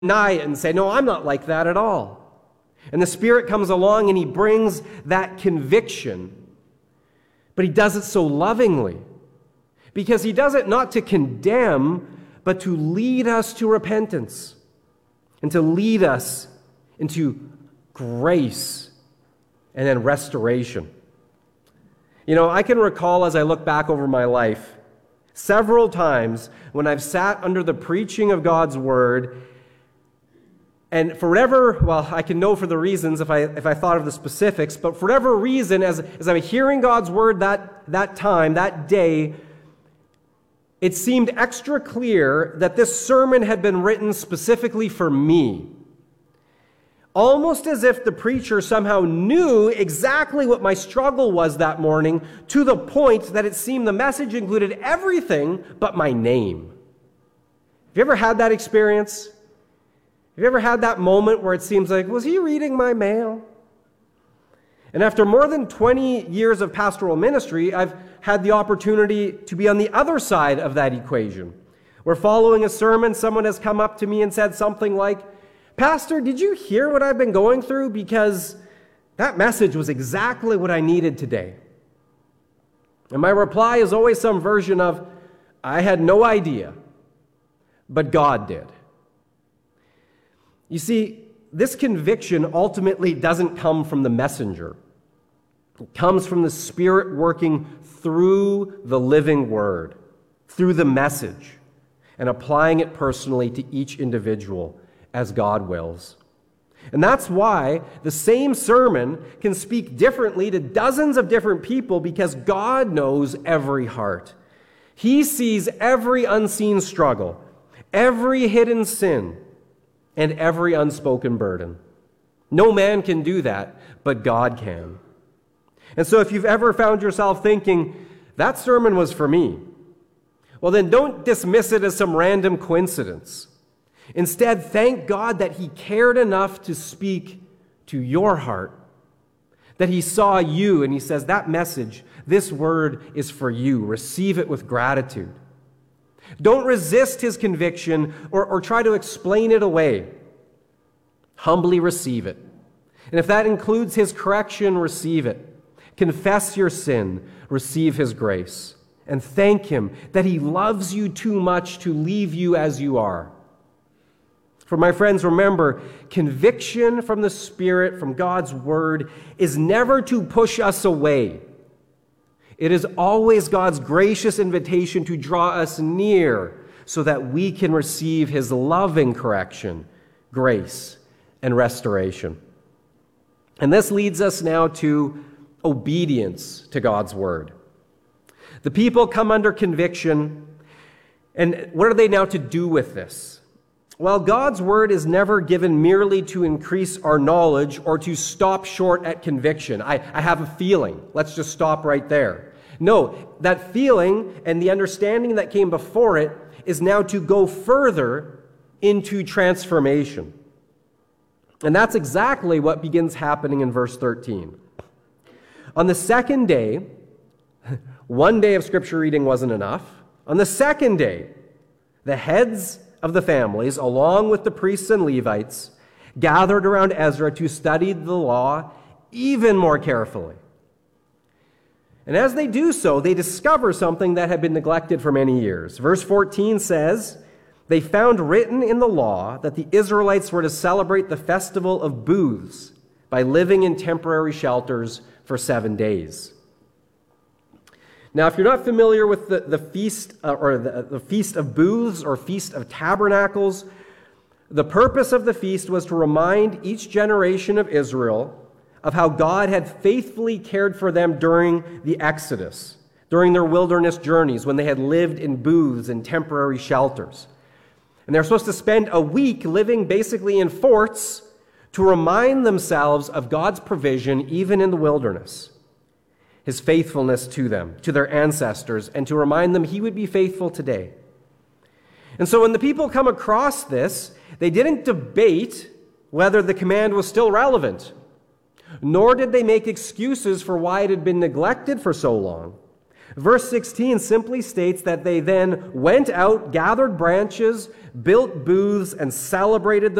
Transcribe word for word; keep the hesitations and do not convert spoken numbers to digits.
deny it and say, no, I'm not like that at all. And the Spirit comes along and he brings that conviction. But he does it so lovingly. Because he does it not to condemn, but to lead us to repentance. And to lead us into grace and then restoration. You know, I can recall as I look back over my life, several times when I've sat under the preaching of God's Word, and for whatever, well, I can know for the reasons if I if I thought of the specifics, but for whatever reason, as, as I'm hearing God's Word that, that time, that day, it seemed extra clear that this sermon had been written specifically for me. Almost as if the preacher somehow knew exactly what my struggle was that morning, to the point that it seemed the message included everything but my name. Have you ever had that experience? Have you ever had that moment where it seems like, was he reading my mail? And after more than twenty years of pastoral ministry, I've had the opportunity to be on the other side of that equation, where following a sermon, someone has come up to me and said something like, Pastor, did you hear what I've been going through? Because that message was exactly what I needed today. And my reply is always some version of, I had no idea, but God did. You see, this conviction ultimately doesn't come from the messenger. It comes from the Spirit working through the living Word, through the message, and applying it personally to each individual as God wills. And that's why the same sermon can speak differently to dozens of different people, because God knows every heart. He sees every unseen struggle, every hidden sin, and every unspoken burden. No man can do that, but God can. And so if you've ever found yourself thinking, that sermon was for me, well then don't dismiss it as some random coincidence. Instead, thank God that He cared enough to speak to your heart, that He saw you and He says, that message, this word is for you. Receive it with gratitude. Don't resist His conviction or, or try to explain it away. Humbly receive it. And if that includes His correction, receive it. Confess your sin, receive His grace, and thank Him that He loves you too much to leave you as you are. For my friends, remember, conviction from the Spirit, from God's Word, is never to push us away. It is always God's gracious invitation to draw us near so that we can receive His loving correction, grace, and restoration. And this leads us now to obedience to God's Word. The people come under conviction, and what are they now to do with this? Well, God's Word is never given merely to increase our knowledge or to stop short at conviction. I, I have a feeling. Let's just stop right there. No, that feeling and the understanding that came before it is now to go further into transformation. And that's exactly what begins happening in verse thirteen. On the second day, one day of scripture reading wasn't enough. On the second day, the heads of the families, along with the priests and Levites, gathered around Ezra to study the law even more carefully. And as they do so, they discover something that had been neglected for many years. Verse fourteen says, they found written in the law that the Israelites were to celebrate the festival of booths by living in temporary shelters for seven days. Now, if you're not familiar with the, the feast uh, or the, the Feast of Booths or Feast of Tabernacles, the purpose of the feast was to remind each generation of Israel of how God had faithfully cared for them during the Exodus, during their wilderness journeys when they had lived in booths and temporary shelters. And they're supposed to spend a week living basically in forts to remind themselves of God's provision even in the wilderness, His faithfulness to them, to their ancestors, and to remind them He would be faithful today. And so when the people come across this, they didn't debate whether the command was still relevant, nor did they make excuses for why it had been neglected for so long. Verse sixteen simply states that they then went out, gathered branches, built booths, and celebrated the